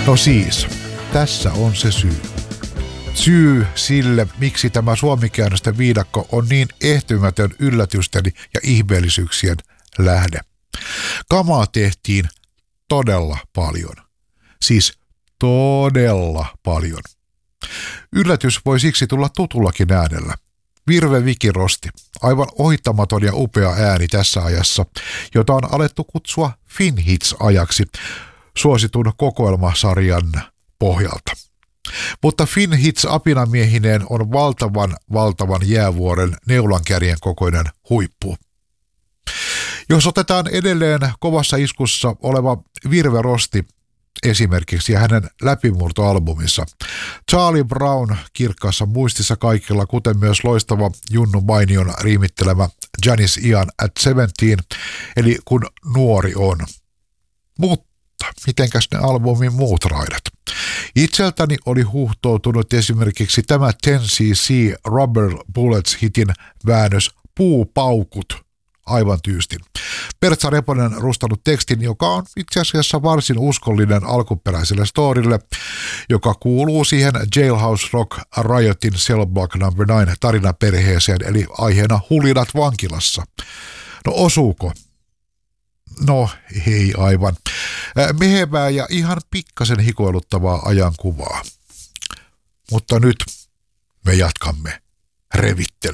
No siis, tässä on se syy. Syy sille, miksi tämä suomikäännösten viidakko on niin ehtymätön yllätysten ja ihmeellisyyksien lähde. Kamaa tehtiin todella paljon. Siis todella paljon. Yllätys voi siksi tulla tutullakin äänellä. Virve Vikirosti, aivan ohittamaton ja upea ääni tässä ajassa, jota on alettu kutsua Finhits-ajaksi suositun kokoelmasarjan pohjalta. Mutta Finhits apinamiehineen on valtavan jäävuoren neulankärjen kokoinen huippu. Jos otetaan edelleen kovassa iskussa oleva Virve Rosti esimerkiksi ja hänen läpimurtoalbumissa. Charlie Brown kirkkaassa muistissa kaikilla, kuten myös loistava Junnu Mainion riimittelemä Janis Ian at 17, eli kun nuori on. Mutta mitenkäs ne albumin muut raidat? Itseltäni oli huuhtoutunut esimerkiksi tämä 10cc Rubber Bullets hitin väännös Puupaukut aivan tyystin. Pertsa Reponen rustannut tekstin, joka on itse asiassa varsin uskollinen alkuperäiselle storille, joka kuuluu siihen Jailhouse Rock Riotin Cellblock No. 9 tarinaperheeseen, eli aiheena hulinat vankilassa. No osuuko? No ei aivan. Mehevää ja ihan pikkasen hikoiluttavaa ajankuvaa. Mutta nyt me jatkamme revittelyä.